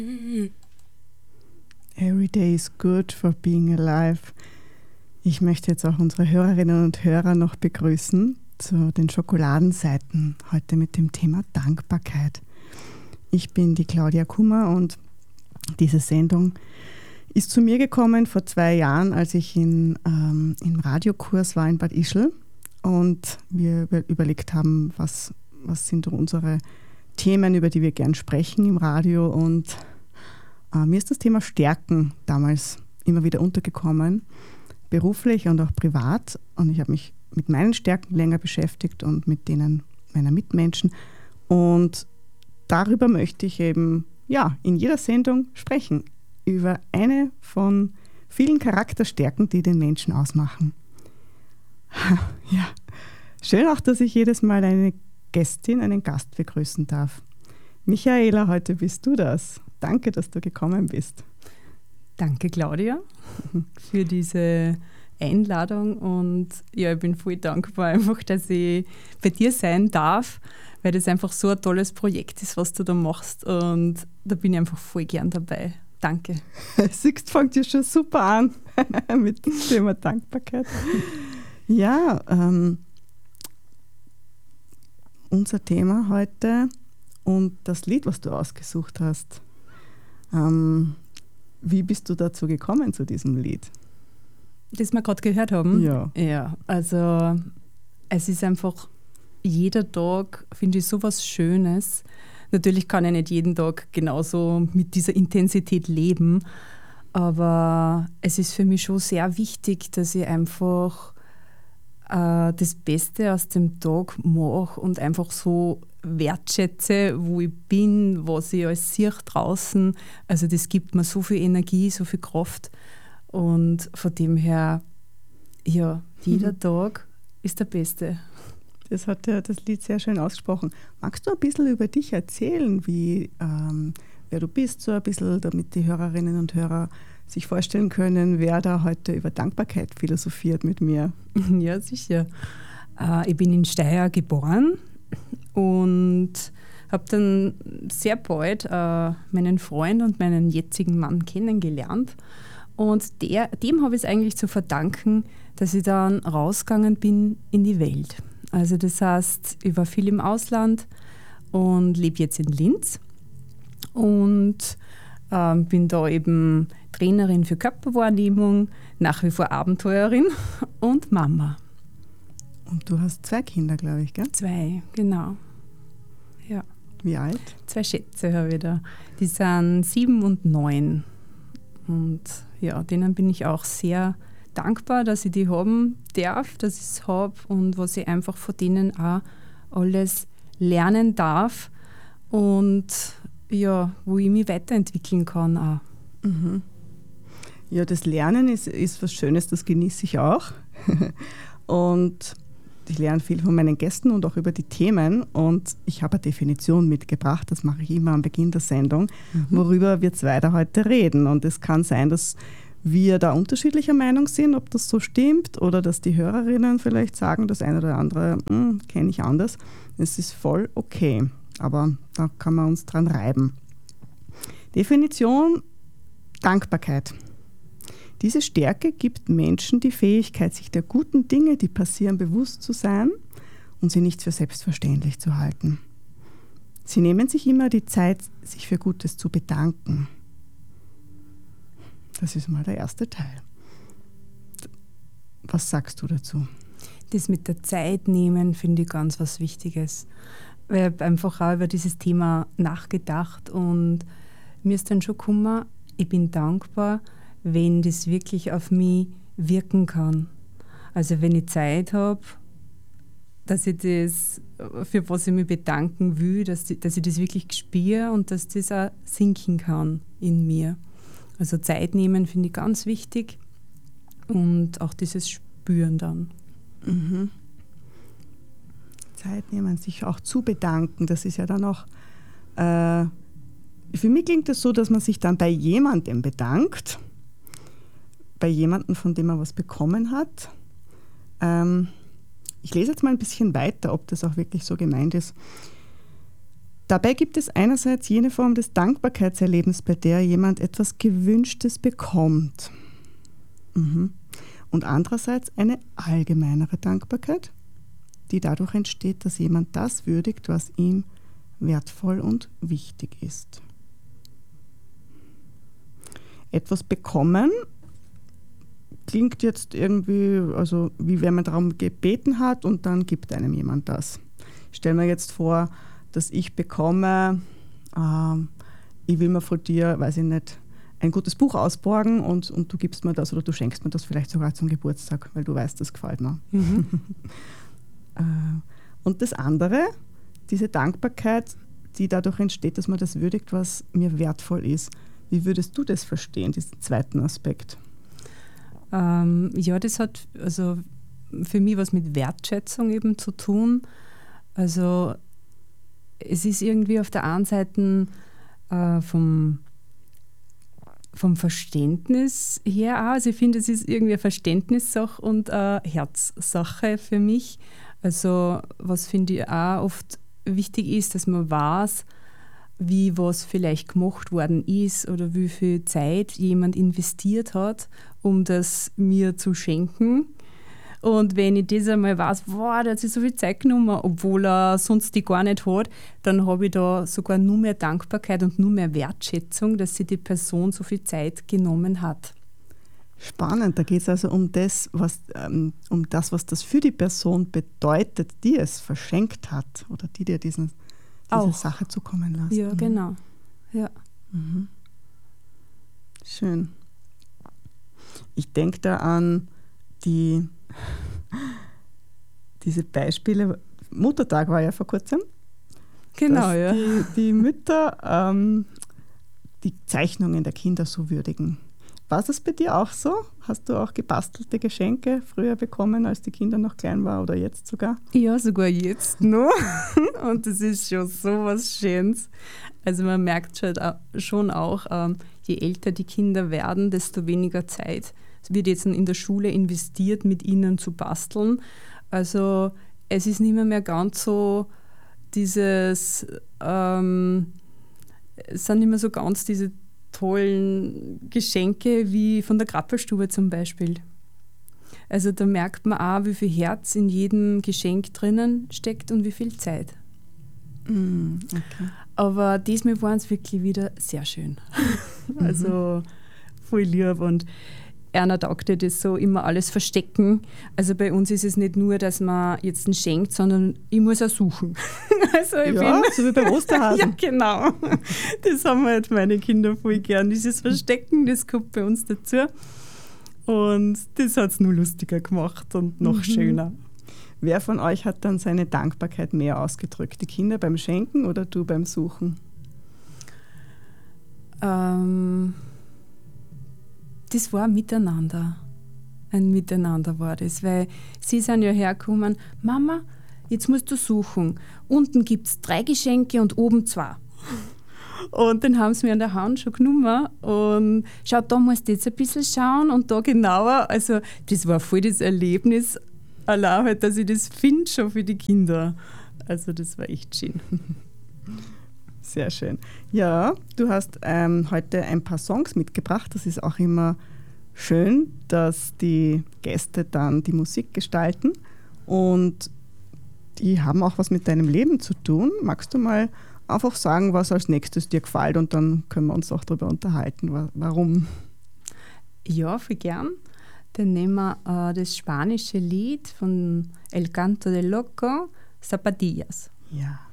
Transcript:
Every day is good for being alive. Ich möchte jetzt auch unsere Hörerinnen und Hörer noch begrüßen zu den Schokoladenseiten, heute mit dem Thema Dankbarkeit. Ich bin die Claudia Kummer und diese Sendung ist zu mir gekommen vor 2 Jahren, als ich im Radiokurs war in Bad Ischl und wir überlegt haben, was sind unsere Themen, über die wir gern sprechen im Radio, und mir ist das Thema Stärken damals immer wieder untergekommen, beruflich und auch privat, und ich habe mich mit meinen Stärken länger beschäftigt und mit denen meiner Mitmenschen, und darüber möchte ich eben in jeder Sendung sprechen, über eine von vielen Charakterstärken, die den Menschen ausmachen. Ja, schön auch, dass ich jedes Mal eine Gästin, einen Gast begrüßen darf. Michaela, heute bist du das. Danke, dass du gekommen bist. Danke, Claudia, für diese Einladung, und ja, ich bin voll dankbar einfach, dass ich bei dir sein darf, weil das einfach so ein tolles Projekt ist, was du da machst, und da bin ich einfach voll gern dabei. Danke. Siehst, fängt ja schon super an mit dem Thema Dankbarkeit. Ja, unser Thema heute und das Lied, was du ausgesucht hast. Wie bist du dazu gekommen, zu diesem Lied? Das wir gerade gehört haben? Ja, also es ist einfach, jeder Tag finde ich so was Schönes. Natürlich kann ich nicht jeden Tag genauso mit dieser Intensität leben, aber es ist für mich schon sehr wichtig, dass ich einfach das Beste aus dem Tag mache und einfach so wertschätze, wo ich bin, was ich alles sehe draußen. Also das gibt mir so viel Energie, so viel Kraft, und von dem her, ja, jeder Tag ist der Beste. Das hat ja das Lied sehr schön ausgesprochen. Magst du ein bisschen über dich erzählen, wer du bist, so ein bisschen, damit die Hörerinnen und Hörer sich vorstellen können, wer da heute über Dankbarkeit philosophiert mit mir? Ja, sicher. Ich bin in Steyr geboren und habe dann sehr bald meinen Freund und meinen jetzigen Mann kennengelernt. Und dem habe ich es eigentlich zu verdanken, dass ich dann rausgegangen bin in die Welt. Also das heißt, ich war viel im Ausland und lebe jetzt in Linz und bin da eben Trainerin für Körperwahrnehmung, nach wie vor Abenteuerin und Mama. Und du hast 2 Kinder, glaube ich, gell? 2, genau. Ja. Wie alt? 2 Schätze habe ich da. Die sind 7 und 9. Und ja, denen bin ich auch sehr dankbar, dass ich die haben darf, dass ich es habe, und was ich einfach von denen auch alles lernen darf und ja, wo ich mich weiterentwickeln kann auch. Mhm. Ja, das Lernen ist was Schönes, das genieße ich auch. Und ich lerne viel von meinen Gästen und auch über die Themen, und ich habe eine Definition mitgebracht, das mache ich immer am Beginn der Sendung, worüber wir 2 da heute reden. Und es kann sein, dass wir da unterschiedlicher Meinung sind, ob das so stimmt, oder dass die Hörerinnen vielleicht sagen, das eine oder andere kenne ich anders. Es ist voll okay, aber da kann man uns dran reiben. Definition: Dankbarkeit. Diese Stärke gibt Menschen die Fähigkeit, sich der guten Dinge, die passieren, bewusst zu sein und sie nicht für selbstverständlich zu halten. Sie nehmen sich immer die Zeit, sich für Gutes zu bedanken. Das ist mal der erste Teil. Was sagst du dazu? Das mit der Zeit nehmen finde ich ganz was Wichtiges. Weil ich habe einfach auch über dieses Thema nachgedacht, und mir ist dann schon gekommen, ich bin dankbar, wenn das wirklich auf mich wirken kann. Also wenn ich Zeit habe, dass ich das, für was ich mich bedanken will, dass ich das wirklich spüre und dass das auch sinken kann in mir. Also Zeit nehmen finde ich ganz wichtig, und auch dieses Spüren dann. Mhm. Zeit nehmen, sich auch zu bedanken, das ist ja dann auch, für mich klingt es so, dass man sich dann bei jemandem bedankt, bei jemandem, von dem man was bekommen hat. Ich lese jetzt mal ein bisschen weiter, ob das auch wirklich so gemeint ist. Dabei gibt es einerseits jene Form des Dankbarkeitserlebens, bei der jemand etwas Gewünschtes bekommt. Und andererseits eine allgemeinere Dankbarkeit, die dadurch entsteht, dass jemand das würdigt, was ihm wertvoll und wichtig ist. Etwas bekommen klingt jetzt irgendwie, also wie wenn man darum gebeten hat und dann gibt einem jemand das. Ich stelle mir jetzt vor, dass ich bekomme, ich will mir von dir, weiß ich nicht, ein gutes Buch ausborgen und du gibst mir das oder du schenkst mir das vielleicht sogar zum Geburtstag, weil du weißt, das gefällt mir. Und das andere, diese Dankbarkeit, die dadurch entsteht, dass man das würdigt, was mir wertvoll ist. Wie würdest du das verstehen, diesen zweiten Aspekt? Ja, das hat also für mich was mit Wertschätzung eben zu tun. Also es ist irgendwie auf der einen Seite vom Verständnis her auch. Also ich finde, es ist irgendwie eine Verständnissache und eine Herzsache für mich. Also was finde ich auch oft wichtig ist, dass man weiß, wie was vielleicht gemacht worden ist oder wie viel Zeit jemand investiert hat, um das mir zu schenken. Und wenn ich das einmal weiß, wow, der hat sich so viel Zeit genommen, obwohl er sonst die gar nicht hat, dann habe ich da sogar nur mehr Dankbarkeit und nur mehr Wertschätzung, dass sich die Person so viel Zeit genommen hat. Spannend, da geht es also um das, was das für die Person bedeutet, die es verschenkt hat oder die dir diese Sache zukommen lässt. Ja, genau. Ja. Schön. Ich denke da an diese Beispiele. Muttertag war ja vor kurzem. Genau, ja. Die Mütter die Zeichnungen der Kinder so würdigen. War das bei dir auch so? Hast du auch gebastelte Geschenke früher bekommen, als die Kinder noch klein waren oder jetzt sogar? Ja, sogar jetzt noch. Und das ist schon so was Schönes. Also man merkt schon auch, je älter die Kinder werden, desto weniger Zeit wird jetzt in der Schule investiert, mit ihnen zu basteln. Also es ist nicht mehr ganz so dieses, es sind nicht mehr so ganz diese tollen Geschenke wie von der Krappelstube zum Beispiel. Also da merkt man auch, wie viel Herz in jedem Geschenk drinnen steckt und wie viel Zeit. Okay. Aber diesmal waren es wirklich wieder sehr schön. Also voll lieb und einer taugte das so immer alles verstecken. Also bei uns ist es nicht nur, dass man jetzt einen schenkt, sondern ich muss auch suchen. Also so wie beim Osterhasen. Ja, genau. Das haben halt meine Kinder voll gern. Dieses Verstecken, das kommt bei uns dazu. Und das hat es nur lustiger gemacht und noch schöner. Wer von euch hat dann seine Dankbarkeit mehr ausgedrückt? Die Kinder beim Schenken oder du beim Suchen? Das war miteinander. Ein Miteinander war das, weil sie sind ja hergekommen, Mama, jetzt musst du suchen. Unten gibt es 3 Geschenke und oben 2. Und dann haben sie mir an der Hand schon genommen und schau, da musst du jetzt ein bisschen schauen und da genauer. Also das war voll das Erlebnis, allein halt, dass ich das finde schon für die Kinder. Also das war echt schön. Sehr schön. Ja, du hast heute ein paar Songs mitgebracht. Das ist auch immer schön, dass die Gäste dann die Musik gestalten und die haben auch was mit deinem Leben zu tun. Magst du mal einfach sagen, was als nächstes dir gefällt und dann können wir uns auch darüber unterhalten, warum? Ja, voll gern. Dann nehmen wir das spanische Lied von El Canto del Loco, Zapatillas. Ja.